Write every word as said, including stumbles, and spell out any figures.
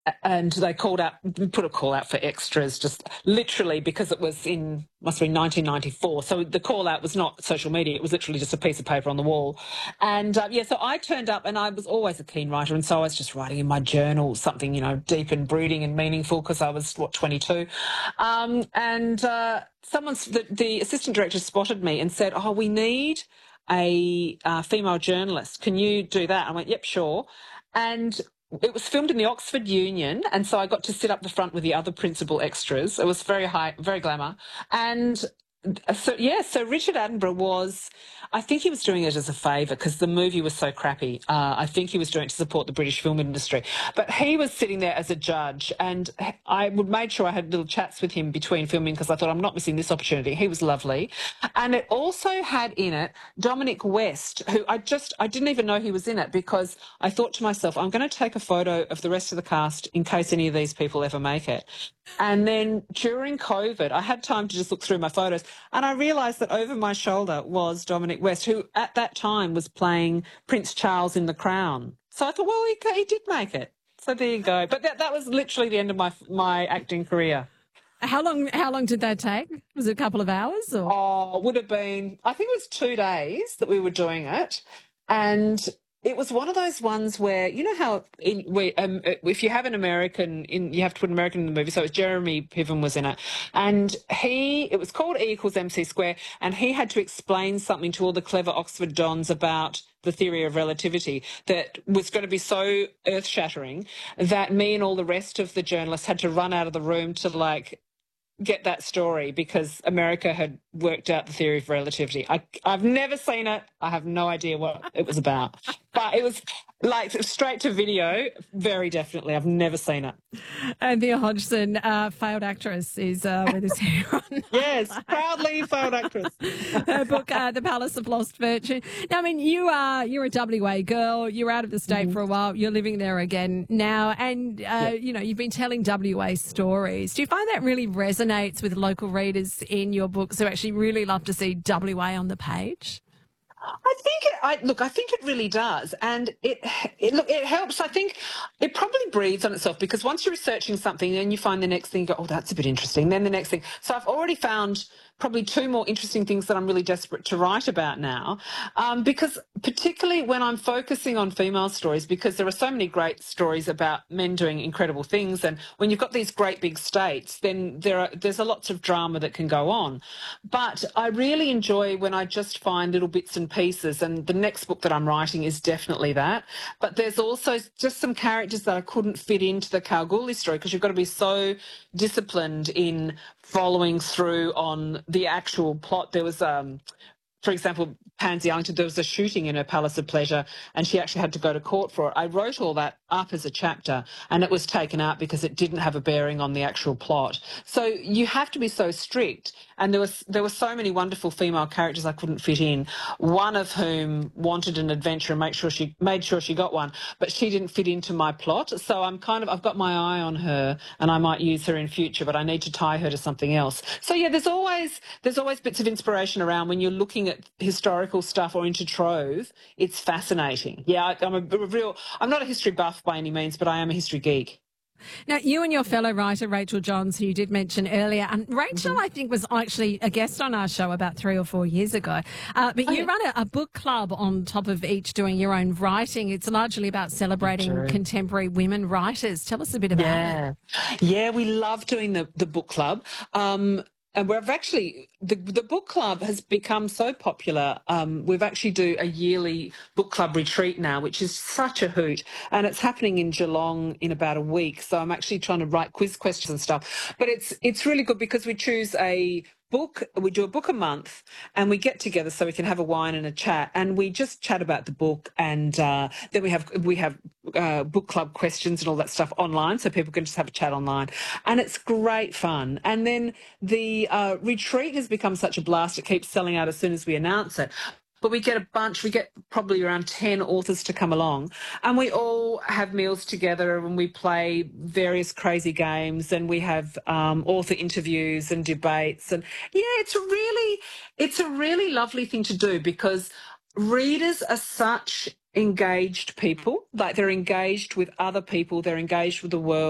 and they called out, put a call out for extras, just literally because it was in, must have been nineteen ninety-four. So the call out was not social media. It was literally just a piece of paper on the wall. And uh, yeah, so I turned up, and I was always a keen writer. And so I was just writing in my journal something, you know, deep and brooding and meaningful, because I was, what, twenty-two. Um, and uh, someone, the, the assistant director spotted me and said, oh, we need a uh, female journalist. Can you do that? I went, yep, sure. And it was filmed in the Oxford Union, and so I got to sit up the front with the other principal extras. It was very high, very glamour. And so, yeah, so Richard Attenborough was, I think he was doing it as a favour because the movie was so crappy. Uh, I think he was doing it to support the British film industry. But he was sitting there as a judge, and I would made sure I had little chats with him between filming because I thought, I'm not missing this opportunity. He was lovely. And it also had in it Dominic West, who I just, I didn't even know he was in it, because I thought to myself, I'm going to take a photo of the rest of the cast in case any of these people ever make it. And then during COVID, I had time to just look through my photos, and I realised that over my shoulder was Dominic West, who at that time was playing Prince Charles in The Crown. So I thought, well, he, he did make it. So there you go. But that, that was literally the end of my my acting career. How long How long did that take? Was it a couple of hours? Or? Oh, would have been, I think it was two days that we were doing it. And it was one of those ones where, you know how in, where, um, if you have an American, in, you have to put an American in the movie. So it was Jeremy Piven was in it. And he, it was called E equals M C square, and he had to explain something to all the clever Oxford dons about the theory of relativity that was going to be so earth-shattering that me and all the rest of the journalists had to run out of the room to, like, get that story because America had worked out the theory of relativity. I, I've never seen it. I have no idea what it was about. But it was like straight to video, very definitely. I've never seen it. Anthea Hodgson, uh, failed actress, is uh, with us here on Yes, proudly failed actress. her book, uh, The Palace of Lost Virtue. Now, I mean, you are, you're a W A girl. You're out of the state mm-hmm. for a while. You're living there again now. And, uh, yeah. you know, you've been telling W A stories. Do you find that really resonates with local readers in your books who actually really love to see W A on the page? I think it, I look. I think it really does, and it, it look. It helps. I think it probably breathes on itself because once you're researching something, then you find the next thing. You go, oh, that's a bit interesting. Then the next thing. So I've already found probably two more interesting things that I'm really desperate to write about now, um, because particularly when I'm focusing on female stories, because there are so many great stories about men doing incredible things, and when you've got these great big states, then there are there's a lots of drama that can go on. But I really enjoy when I just find little bits and pieces, and the next book that I'm writing is definitely that. But there's also just some characters that I couldn't fit into the Kalgoorlie story because you've got to be so disciplined in following through on the actual plot. There was, um, for example, Pansy Arlington, there was a shooting in her Palace of Pleasure and she actually had to go to court for it. I wrote all that up as a chapter and it was taken out because it didn't have a bearing on the actual plot. So you have to be so strict. And there was there were so many wonderful female characters I couldn't fit in, one of whom wanted an adventure and make sure she made sure she got one, but she didn't fit into my plot. So I'm kind of, I've got my eye on her and I might use her in future, but I need to tie her to something else. So yeah, there's always there's always bits of inspiration around when you're looking at historical stuff or into trove. It's fascinating. Yeah, I, I'm a, a real, I'm not a history buff by any means, but I am a history geek. Now, you and your fellow writer, Rachel Johns, who you did mention earlier, and Rachel, mm-hmm. I think, was actually a guest on our show about three or four years ago. Uh, but oh, you yeah. run a, a book club on top of each doing your own writing. It's largely about celebrating True. contemporary women writers. Tell us a bit about yeah. it. Yeah, we love doing the, the book club. Um, And we've actually, the, the book club has become so popular. Um, we've actually do a yearly book club retreat now, which is such a hoot. And it's happening in Geelong in about a week. So I'm actually trying to write quiz questions and stuff. But it's it's really good because we choose a book, we do a book a month and we get together so we can have a wine and a chat and we just chat about the book and uh, then we have we have uh, book club questions and all that stuff online so people can just have a chat online and it's great fun. And then the uh, retreat has become such a blast, it keeps selling out as soon as we announce it. But we get a bunch, we get probably around ten authors to come along and we all have meals together and we play various crazy games and we have um, author interviews and debates. And yeah, it's really, it's a really lovely thing to do because readers are such engaged people, like they're engaged with other people, they're engaged with the world.